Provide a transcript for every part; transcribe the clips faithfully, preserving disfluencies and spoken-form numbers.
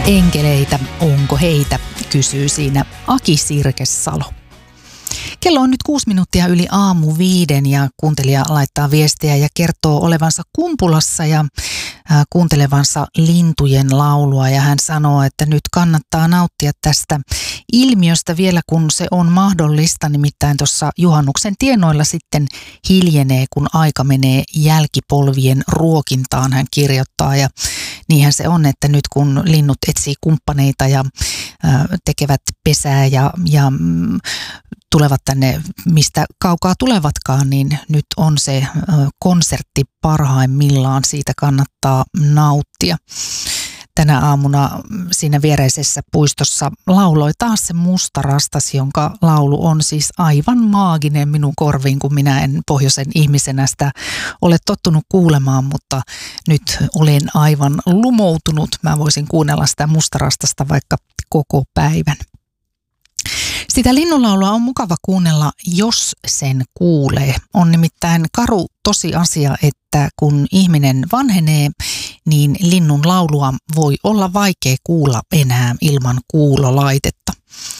Enkeleitä, onko heitä, kysyy siinä Aki Sirkesalo. Kello on nyt kuusi minuuttia yli aamu viiden ja kuuntelija laittaa viestiä ja kertoo olevansa Kumpulassa ja äh, kuuntelevansa lintujen laulua. Ja hän sanoo, että nyt kannattaa nauttia tästä ilmiöstä vielä kun se on mahdollista. Nimittäin tuossa juhannuksen tienoilla sitten hiljenee, kun aika menee jälkipolvien ruokintaan, hän kirjoittaa. Ja niinhän se on, että nyt kun linnut etsii kumppaneita ja äh, tekevät pesää ja, ja mm, tulevat tänne, mistä kaukaa tulevatkaan, niin nyt on se konsertti parhaimmillaan, siitä kannattaa nauttia. Tänä aamuna siinä viereisessä puistossa lauloi taas se Musta rastas, jonka laulu on siis aivan maaginen minun korviin, kun minä en pohjoisen ihmisenä sitä ole tottunut kuulemaan, mutta nyt olen aivan lumoutunut. Mä voisin kuunnella sitä Musta rastasta vaikka koko päivän. Sitä linnunlaulua on mukava kuunnella, jos sen kuulee. On nimittäin karu tosiasia, että kun ihminen vanhenee, niin linnun laulua voi olla vaikea kuulla enää ilman kuulolaitetta.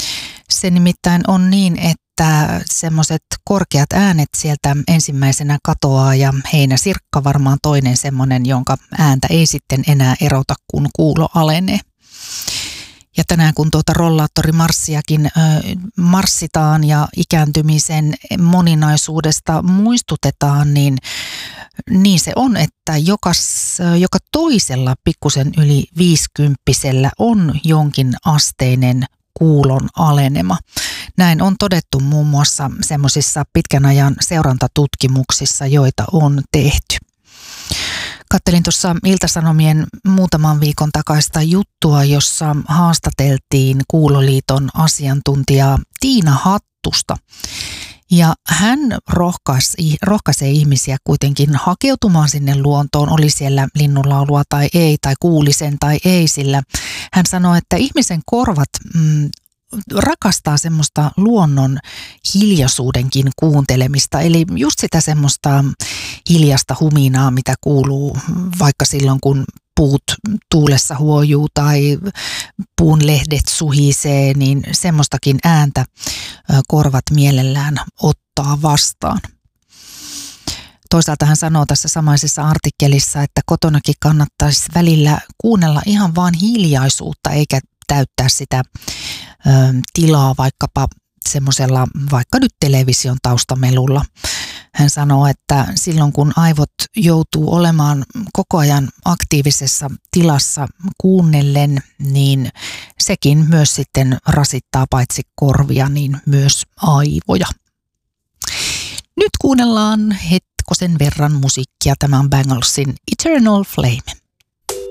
Se nimittäin on niin, että semmoiset korkeat äänet sieltä ensimmäisenä katoaa ja heinäsirkka varmaan toinen semmoinen, jonka ääntä ei sitten enää erota, kun kuulo alenee. Ja tänään kun tuota rollaattorimarssiakin ö, marssitaan ja ikääntymisen moninaisuudesta muistutetaan, niin, niin se on, että jokas, joka toisella pikkusen yli viisikymppisellä on jonkin asteinen kuulon alenema. Näin on todettu muun muassa semmoisissa pitkän ajan seurantatutkimuksissa, joita on tehty. Kattelin tuossa Ilta-Sanomien muutaman viikon takaista juttua, jossa haastateltiin Kuuloliiton asiantuntijaa Tiina Hattusta. Ja hän rohkaisi, rohkaisee ihmisiä kuitenkin hakeutumaan sinne luontoon, oli siellä linnunlaulua tai ei, tai kuuli sen tai ei, sillä hän sanoi, että ihmisen korvat mm, rakastaa semmoista luonnon hiljaisuudenkin kuuntelemista, eli just sitä semmoista hiljasta huminaa, mitä kuuluu vaikka silloin, kun puut tuulessa huojuu tai puun lehdet suhisee, niin semmoistakin ääntä korvat mielellään ottaa vastaan. Toisaalta hän sanoo tässä samaisessa artikkelissa, että kotonakin kannattaisi välillä kuunnella ihan vaan hiljaisuutta eikä täyttää sitä ö, tilaa vaikkapa semmoisella vaikka nyt television taustamelulla. Hän sanoo, että silloin kun aivot joutuu olemaan koko ajan aktiivisessa tilassa kuunnellen, niin sekin myös sitten rasittaa paitsi korvia, niin myös aivoja. Nyt kuunnellaan hetkosen verran musiikkia. Tämä on Banglesin Eternal Flame.